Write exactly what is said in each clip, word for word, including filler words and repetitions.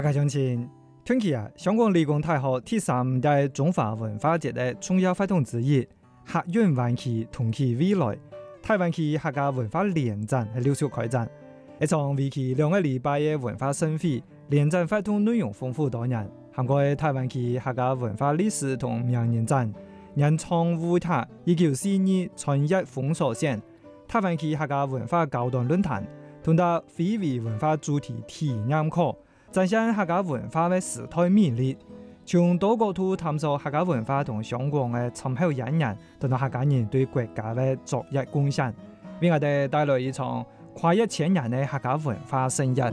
家鄉親，近期啊，香港理工大學第三屆中華文化節的重要活動之一，客運灣區同期未來，台灣區客家文化聯展係陸續開展。一場為期兩個禮拜嘅文化盛會，聯展活動內容豐富多元，涵蓋台灣區客家文化歷史同名人展、人創舞台、一九四二創業封鎖線、台灣區客家文化高端論壇，同埋非遺文化主題體驗課。展現客家文化嘅時代魅力，從多角度探索客家文化同香港嘅深厚淵源，同埋客家人對國家嘅昨日貢獻，為我哋帶來一場跨越千年嘅客家文化盛宴。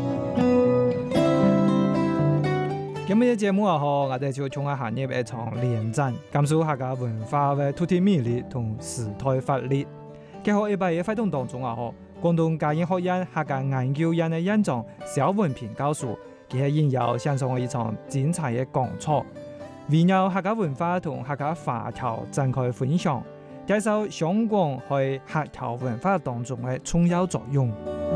今日嘅節目啊，嗬，我哋就從下入一場聯展，感受客家文化嘅獨特魅力同時代活力。結合一百嘅活動當中啊，嗬。廣東嘉應學院客家研究院的院長蕭文平教授，佢係應邀上上一場精彩嘅講座，圍繞客家文化同客家華僑展開分享，介紹香港喺客家文化當中嘅重要作用。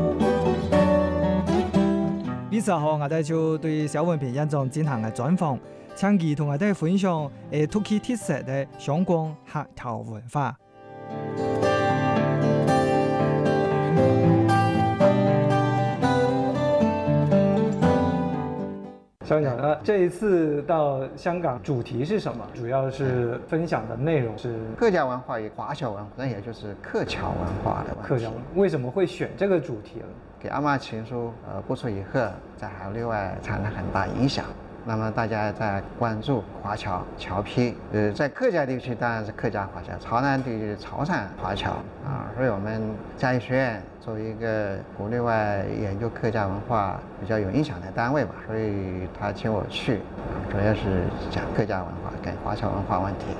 呢時候我哋就對蕭文平院長進行嘅專訪，請佢同我哋分享誒獨具特色嘅香港客家文化。校長，呃，這一次到香港主題是什麼？主要是分享的內容是客家文化與華僑文化，那也就是客僑文化的問題。 客僑為什麼會選這個主題呢？ 給阿媽情書，呃，播出以後，在海內外產生很大影響。那麼大家在關注華僑僑批，呃，在客家地區當然是客家華僑，潮南地區潮汕華僑啊，所以我們嘉義學院作為一個國內外研究客家文化比較有影響的單位吧，所以他請我去，主要是講客家文化跟華僑文化問題。